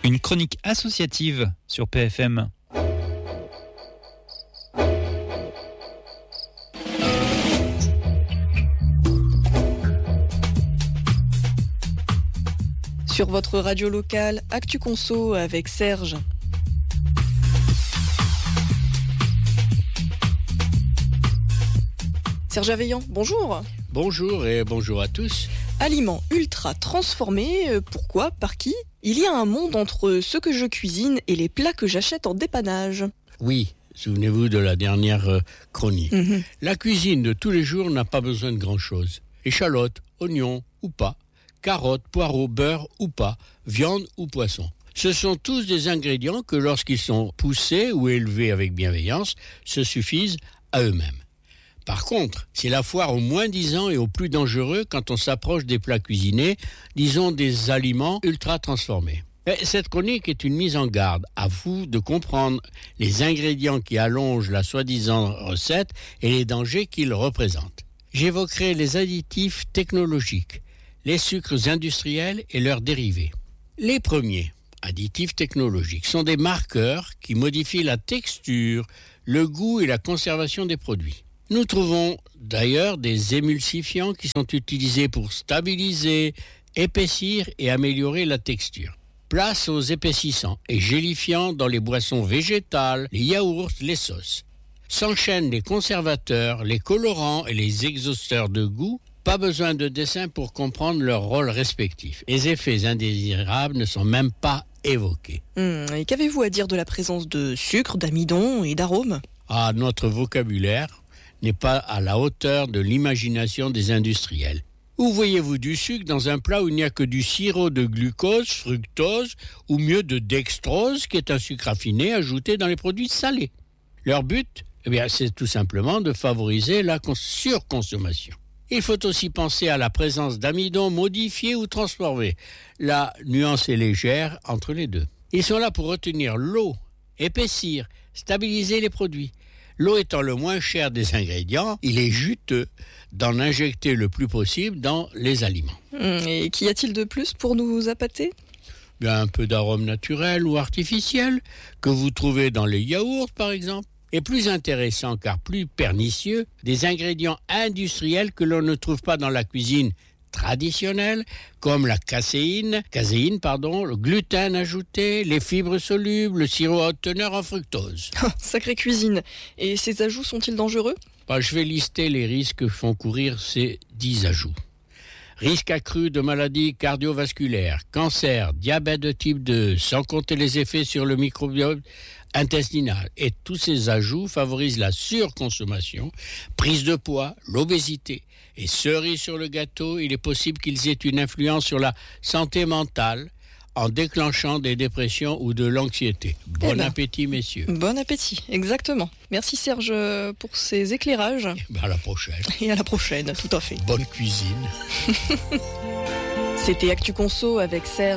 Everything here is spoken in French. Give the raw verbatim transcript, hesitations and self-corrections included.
Une chronique associative sur P F M. Sur votre radio locale, Actu Conso avec Serge. Serge Aveillant, bonjour. Bonjour et bonjour à tous. Aliments ultra transformés, pourquoi, par qui ? Il y a un monde entre ce que je cuisine et les plats que j'achète en dépannage. Oui, souvenez-vous de la dernière euh, chronique. Mmh. La cuisine de tous les jours n'a pas besoin de grand-chose. Échalotes, oignons ou pas, carottes, poireaux, beurre ou pas, viande ou poisson. Ce sont tous des ingrédients que lorsqu'ils sont poussés ou élevés avec bienveillance, se suffisent à eux-mêmes. Par contre, c'est la foire au moins-disant et au plus dangereux quand on s'approche des plats cuisinés, disons des aliments ultra transformés. Et cette chronique est une mise en garde. À vous de comprendre les ingrédients qui allongent la soi-disant recette et les dangers qu'ils représentent. J'évoquerai les additifs technologiques, les sucres industriels et leurs dérivés. Les premiers additifs technologiques sont des marqueurs qui modifient la texture, le goût et la conservation des produits. Nous trouvons d'ailleurs des émulsifiants qui sont utilisés pour stabiliser, épaissir et améliorer la texture. Place aux épaississants et gélifiants dans les boissons végétales, les yaourts, les sauces. S'enchaînent les conservateurs, les colorants et les exhausteurs de goût. Pas besoin de dessin pour comprendre leur rôle respectif. Les effets indésirables ne sont même pas évoqués. Mmh, et qu'avez-vous à dire de la présence de sucre, d'amidon et d'arômes ? Ah, notre vocabulaire n'est pas à la hauteur de l'imagination des industriels. Où voyez-vous du sucre dans un plat où il n'y a que du sirop de glucose, fructose, ou mieux de dextrose, qui est un sucre raffiné ajouté dans les produits salés. Leur but, eh bien, c'est tout simplement de favoriser la cons- surconsommation. Il faut aussi penser à la présence d'amidon modifié ou transformé. La nuance est légère entre les deux. Ils sont là pour retenir l'eau, épaissir, stabiliser les produits. L'eau étant le moins cher des ingrédients, il est juteux d'en injecter le plus possible dans les aliments. Et qu'y a-t-il de plus pour nous appâter ? Bien, un peu d'arôme naturel ou artificiel que vous trouvez dans les yaourts par exemple. Et plus intéressant car plus pernicieux, des ingrédients industriels que l'on ne trouve pas dans la cuisine traditionnelle, comme la caséine, caséine pardon, le gluten ajouté, les fibres solubles, le sirop à haute teneur en fructose. Sacrée cuisine. Et ces ajouts sont-ils dangereux ? Bah, je vais lister les risques que font courir ces dix ajouts. Risque accru de maladies cardiovasculaires, cancer, diabète de type deux, sans compter les effets sur le microbiote intestinal. Et tous ces ajouts favorisent la surconsommation, prise de poids, l'obésité. Et cerise sur le gâteau, il est possible qu'ils aient une influence sur la santé mentale en déclenchant des dépressions ou de l'anxiété. Bon eh ben, appétit, messieurs. Bon appétit, exactement. Merci Serge pour ces éclairages. Ben à la prochaine. Et à la prochaine, tout à fait. Bonne cuisine. C'était Actu Conso avec Serge.